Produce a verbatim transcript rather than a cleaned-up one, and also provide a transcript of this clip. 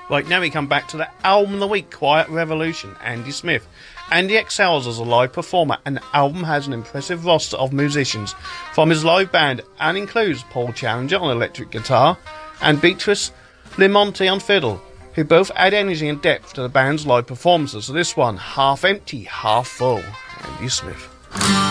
Right, now we come back to the album of the week, Quiet Revolution, Andy Smith. Andy excels as a live performer, and the album has an impressive roster of musicians from his live band and includes Paul Challenger on electric guitar and Beatrice Limonti on fiddle, who both add energy and depth to the band's live performances. So this one, Half Empty, Half Full, Andy Smith.